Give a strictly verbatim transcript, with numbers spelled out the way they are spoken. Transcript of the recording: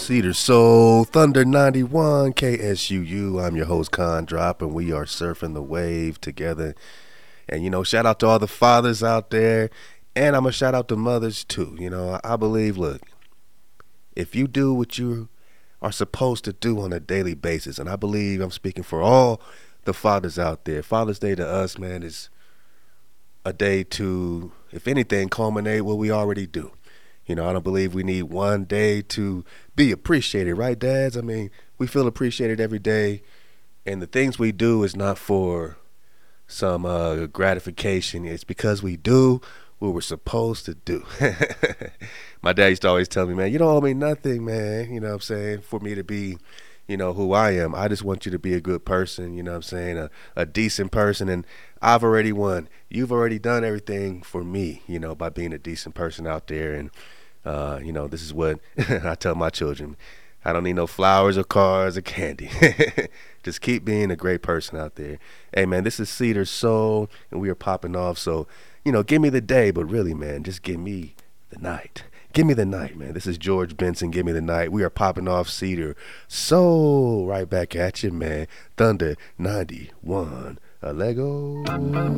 Cedar Soul, Thunder ninety-one, K S U U. I'm your host, Con Drop, and we are surfing the wave together. And, you know, shout out to all the fathers out there, and I'm going to shout out to mothers, too. You know, I believe, look, if you do what you are supposed to do on a daily basis, and I believe I'm speaking for all the fathers out there, Father's Day to us, man, is a day to, if anything, culminate what we already do. You know, I don't believe we need one day to be appreciated, right, dads? I mean, we feel appreciated every day, and the things we do is not for some uh, gratification. It's because we do what we're supposed to do. My dad used to always tell me, man, you don't owe me nothing, man, you know what I'm saying, for me to be, you know, who I am. I just want you to be a good person, you know what I'm saying, a, a decent person, and I've already won. You've already done everything for me, you know, by being a decent person out there. And Uh, you know, this is what I tell my children. I don't need no flowers or cars or candy. Just keep being a great person out there. Hey, man, this is Cedar Soul, and we are popping off. So, you know, give me the day, but really, man, just give me the night. Give me the night, man. This is George Benson. Give me the night. We are popping off Cedar Soul. Right back at you, man. Thunder ninety-one. A Lego.